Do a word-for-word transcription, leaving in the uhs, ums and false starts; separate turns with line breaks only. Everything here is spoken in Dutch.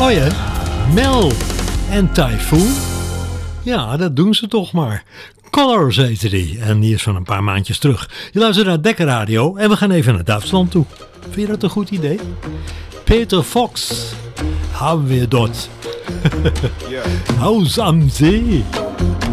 Oh ja, Mel en Typhoon. Ja, dat doen ze toch maar. Colors heette die. En die is van een paar maandjes terug. Je luistert naar Dekker Radio en we gaan even naar Duitsland toe. Vind je dat een goed idee? Peter Fox. Haben wir dort. Haus am See.